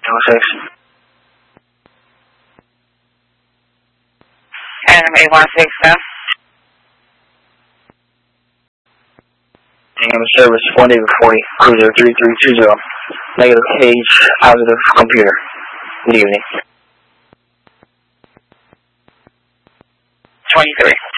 AM 816, sir. AM service 1 David 40, cruiser 3320. Negative cage, positive computer. Good evening. 23.